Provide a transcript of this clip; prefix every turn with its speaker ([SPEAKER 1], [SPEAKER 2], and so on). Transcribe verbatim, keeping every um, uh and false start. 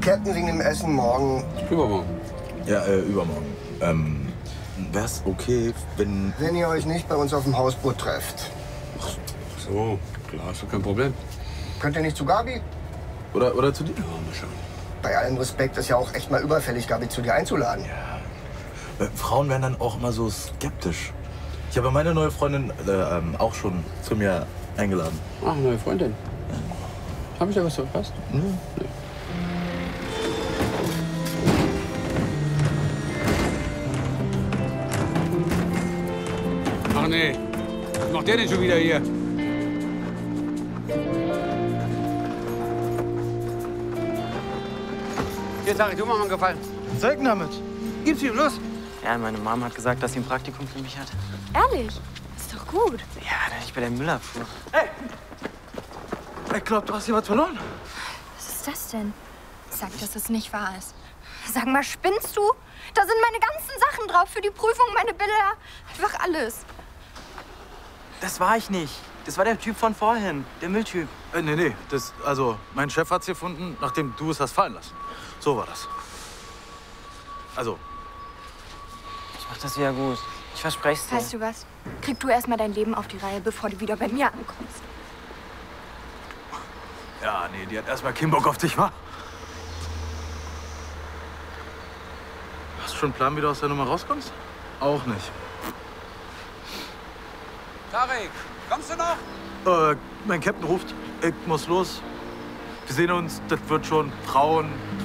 [SPEAKER 1] Captain, wegen dem Essen morgen.
[SPEAKER 2] Übermorgen.
[SPEAKER 3] Ja, äh, übermorgen. Ähm, wär's okay, wenn...
[SPEAKER 1] Wenn ihr euch nicht bei uns auf dem Hausboot trefft.
[SPEAKER 2] So, klar, ist doch kein Problem.
[SPEAKER 1] Könnt ihr nicht zu Gabi?
[SPEAKER 3] Oder, oder zu dir?
[SPEAKER 2] Ja, mal schauen.
[SPEAKER 1] Bei allem Respekt ist ja auch echt mal überfällig, Gabi zu dir einzuladen.
[SPEAKER 3] Ja. Äh, Frauen werden dann auch immer so skeptisch. Ich habe meine neue Freundin äh, ähm, auch schon zu mir eingeladen.
[SPEAKER 2] Ach, neue Freundin.
[SPEAKER 3] Ja.
[SPEAKER 2] Habe ich da was verpasst?
[SPEAKER 3] Nee.
[SPEAKER 2] Nee. Ach nee, was macht der denn schon wieder hier? Hier, Tarek, du mach mal einen Gefallen.
[SPEAKER 4] Zeig ihn damit.
[SPEAKER 2] Gib's ihm, los!
[SPEAKER 5] Ja, meine Mama hat gesagt, dass sie ein Praktikum für mich hat.
[SPEAKER 6] Ehrlich? Ist doch gut.
[SPEAKER 5] Ja, da ich bei der Müllabfuhr.
[SPEAKER 4] Hey! Ich glaub, du hast hier was verloren.
[SPEAKER 6] Was ist das denn? Sag, dass es nicht wahr ist. Sag mal, spinnst du? Da sind meine ganzen Sachen drauf für die Prüfung, meine Bilder. Einfach alles.
[SPEAKER 5] Das war ich nicht. Das war der Typ von vorhin, der Mülltyp.
[SPEAKER 4] Äh, nee, nee. Das, also, mein Chef hat's gefunden, nachdem du es hast fallen lassen. So war das. Also.
[SPEAKER 5] Ich mach das wieder gut. Ich verspreche es dir.
[SPEAKER 6] Weißt du was? Krieg du erst mal dein Leben auf die Reihe, bevor du wieder bei mir ankommst.
[SPEAKER 4] Ja, nee, die hat erstmal keinen Bock auf dich, wa? Hast du schon einen Plan, wie du aus der Nummer rauskommst? Auch nicht.
[SPEAKER 2] Tarek, kommst du noch?
[SPEAKER 4] Äh, mein Captain ruft. Ich muss los. Wir sehen uns. Das wird schon. Frauen,